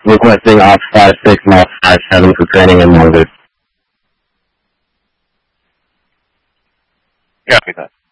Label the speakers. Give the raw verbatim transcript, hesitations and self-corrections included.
Speaker 1: Requesting off five six and off five seven for training and monitors.
Speaker 2: Copy that.